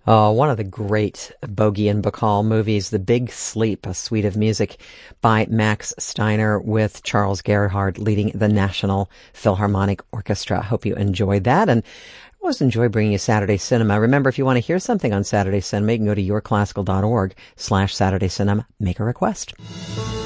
One of the great Bogey and Bacall movies, The Big Sleep, a suite of music by Max Steiner with Charles Gerhard leading the National Philharmonic Orchestra. Hope you enjoyed that. And I always enjoy bringing you Saturday Cinema. Remember, if you want to hear something on Saturday Cinema, you can go to yourclassical.org/Saturday Cinema. Make a request.